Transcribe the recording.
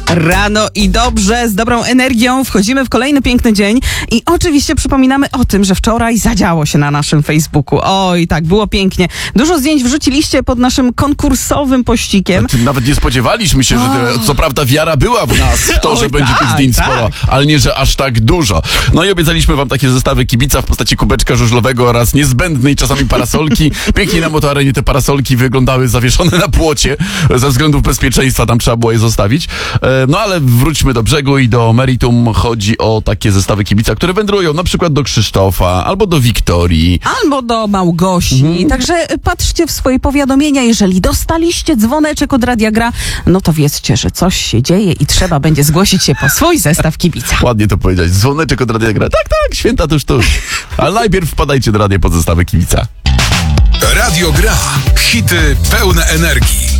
Rano i dobrze, z dobrą energią wchodzimy w kolejny piękny dzień i oczywiście przypominamy o tym, że wczoraj zadziało się na naszym Facebooku. Oj, tak, było pięknie. Dużo zdjęć wrzuciliście pod naszym konkursowym pościgiem. Nawet nie spodziewaliśmy się, że co prawda wiara była w nas, w to, że Oj, będzie tych zdjęć sporo, ale nie, że aż tak dużo. No i obiecaliśmy wam takie zestawy kibica w postaci kubeczka żużlowego oraz niezbędnej czasami parasolki. Pięknie na motoarenie te parasolki wyglądały zawieszone na płocie. Ze względów bezpieczeństwa tam trzeba było je zostawić. No ale wróćmy do brzegu i do meritum. Chodzi o takie zestawy kibica, które wędrują na przykład do Krzysztofa, albo do Wiktorii. Albo do Małgosi. Także patrzcie w swoje powiadomienia. Jeżeli dostaliście dzwoneczek od Radia Gra, no to wiedzcie, że coś się dzieje i trzeba będzie zgłosić się po swój zestaw kibica. Ładnie to powiedzieć. Dzwoneczek od Radia Gra. Tak, święta tuż. Ale najpierw wpadajcie do radia po zestawy kibica. Radio Gra. Hity pełne energii.